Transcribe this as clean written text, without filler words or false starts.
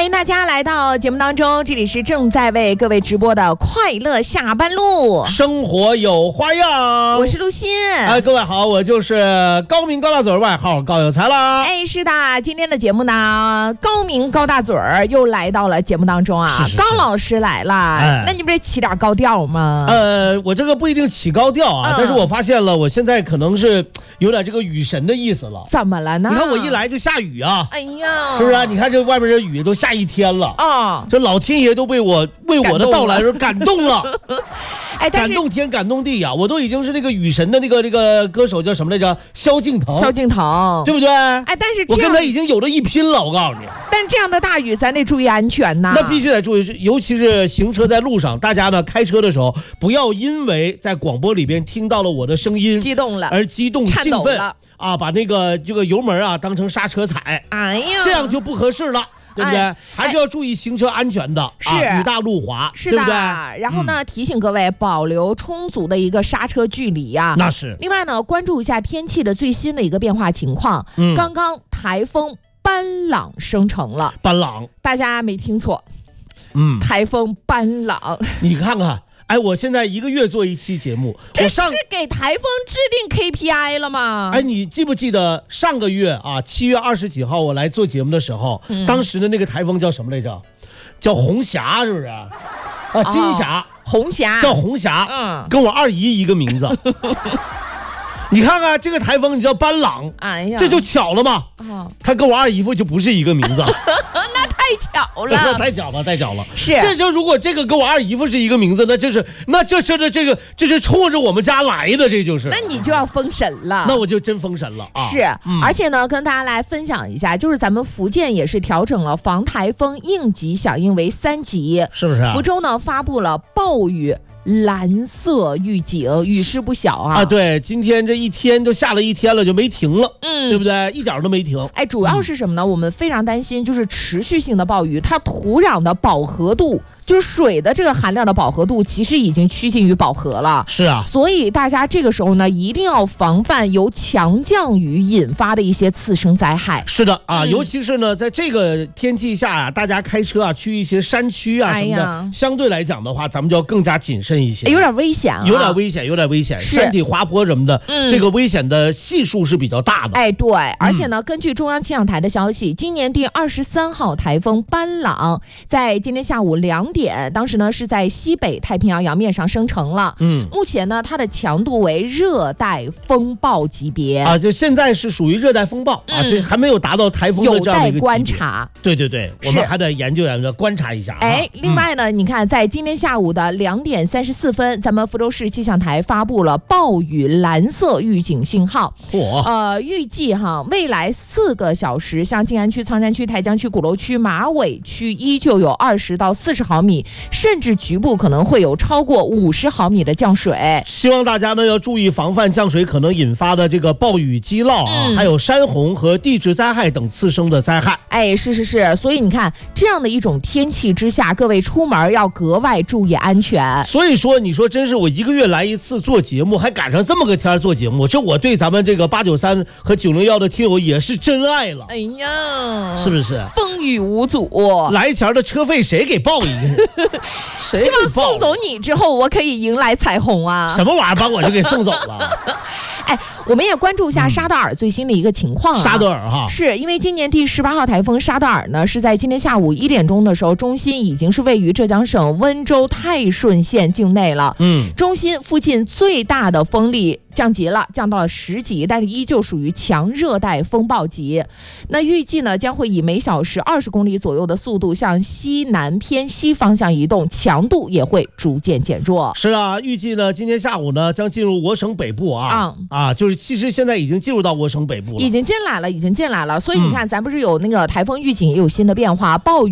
欢迎大家来到节目当中，这里是正在为各位直播的快乐下班路， 生活有花样， 我是陆欣。 各位好，我就是高明高大嘴外号高有才啦。 是的，今天的节目呢，高明高大嘴又来到了节目当中啊。 是高老师来了，那你不是起点高调吗？ 我这个不一定起高调啊，但是我发现了，我现在可能是有点这个雨神的意思了。 怎么了呢？ 你看我一来就下雨啊， 哎呀， 是不是啊？你看这外面这雨都下一天了啊，这老天爷都被我为我的到来而感动了。感动天感动地呀！我都已经是那个雨神的那个歌手叫什么来着？萧敬腾，对不对？ 但是我跟他已经有了一拼了，我告诉你。 但这样的大雨，咱得注意安全呐。 那必须得注意，尤其是行车在路上，大家呢开车的时候，不要因为在广播里边听到了我的声音， 激动了而激动兴奋啊，把这个油门啊当成刹车踩， 哎呀， 这样就不合适了。对不对？还是要注意行车安全的， 是雨大路滑， 是的， 对不对？ 然后呢，提醒各位保留充足的一个刹车距离呀。 那是。 另外呢，关注一下天气的最新的一个变化情况。刚刚台风班朗生成了。 班朗， 大家没听错。台风班朗， 你看看。我现在1个月做一期节目， 这是给台风制定 KPI 了吗？ 你记不记得上个月啊，7月20几号我来做节目的时候，当时的那个台风叫什么来着？叫红霞，是不是？金霞， 红霞， 叫红霞，跟我二姨一个名字。你看看这个台风，你叫班朗， 哎呀， 这就巧了嘛。他跟我二姨夫就不是一个名字。 太巧了， 太巧了。 是， 这就如果这个跟我二姨夫是一个名字，这是冲着我们家来的，这就是。 那你就要封神了， 那我就真封神了啊！ 是，而且呢，跟大家来分享一下，就是咱们福建也是调整了防台风应急响应为3级， 是不是？ 福州呢发布了暴雨蓝色预警，雨势不小啊！ 对，今天这一天都下了一天了，就没停了，对不对？一点都没停。 主要是什么呢？我们非常担心，就是持续性的暴雨，它土壤的饱和度，就是水的这个含量的饱和度，其实已经趋近于饱和了。 是啊， 所以大家这个时候呢，一定要防范由强降雨引发的一些次生灾害。 是的啊，尤其是呢，在这个天气下啊，大家开车啊，去一些山区啊什么的，相对来讲的话，咱们就要更加谨慎一些， 有点危险啊， 有点危险，山体滑坡什么的，这个危险的系数是比较大的。 对，而且呢，根据中央气象台的消息，今年第23号台风班朗在今天下午2点，当时呢是在西北太平洋洋面上生成了。目前呢，它的强度为热带风暴级别啊，就现在是属于热带风暴啊，所以还没有达到台风的这样的一个级别，有待观察。 对，我们还得研究观察一下。 另外呢，你看，在今天下午的2点34分，咱们福州市气象台发布了暴雨蓝色预警信号。预计未来4个小时，像静安区、苍山区、台江区、鼓楼区、马尾区依旧有20到40毫米，甚至局部可能会有超过50毫米的降水。 希望大家呢要注意防范降水可能引发的这个暴雨激涝啊，还有山洪和地质灾害等次生的灾害。 是，所以你看这样的一种天气之下，各位出门要格外注意安全。 所以说，你说真是我1个月来一次做节目，还赶上这么个天做节目，这我对咱们这个893和901的听友也是真爱了。 哎呀， 是不是风雨无阻？ 来钱的车费谁给报一个？ 希望送走你之后，我可以迎来彩虹啊！ 什么玩意儿把我就给送走了？ 我们也关注一下沙德尔最新的一个情况沙德尔是因为今年第18号台风沙德尔呢，是在今天下午1点钟的时候，中心已经是位于浙江省温州泰顺县境内了。中心附近最大的风力降级了，降到了10级，但是依旧属于强热带风暴级。那预计呢，将会以每小时20公里左右的速度向西南偏西方向移动，强度也会逐渐减弱。 是啊，预计呢，今天下午呢将进入我省北部就是其实现在已经进入到我省北部了， 已经进来了。所以你看，咱不是有那个台风预警也有新的变化，暴雨